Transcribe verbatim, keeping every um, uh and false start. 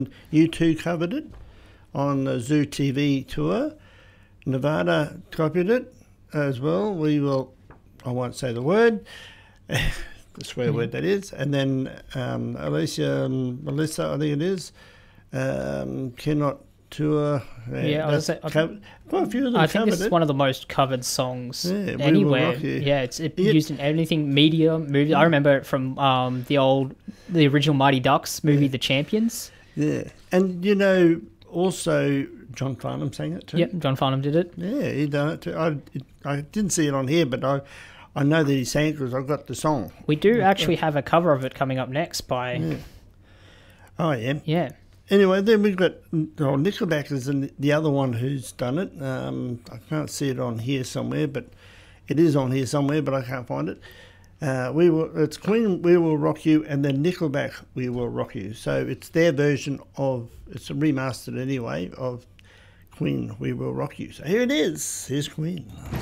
U two covered it on the Zoo T V tour. Nevada copied it as well. We will, I won't say the word, the swear mm-hmm. word that is. And then um, Alicia, um, Melissa, I think it is, um, cannot tour. Yeah, I was say, covered, quite a few of them I think covered it's it. one of the most covered songs yeah, anywhere. Yeah, it's it yeah. used in anything, media, movie. I remember it from um, the old, the original Mighty Ducks movie, yeah. The Champions. Yeah, and you know, also John Farnham sang it too. Yep, John Farnham did it. Yeah, he done it too. I, it, I didn't see it on here, but I, I know that he sang it because I've got the song. We do actually have a cover of it coming up next by... Yeah. Oh, yeah. Yeah. Anyway, then we've got oh, Nickelback is the other one who's done it. Um, I can't see it on here somewhere, but it is on here somewhere, but I can't find it. Uh, we will. It's Queen, We Will Rock You, and then Nickelback, We Will Rock You. So it's their version of, it's a remastered anyway, of Queen, We Will Rock You. So here it is. Here's Queen.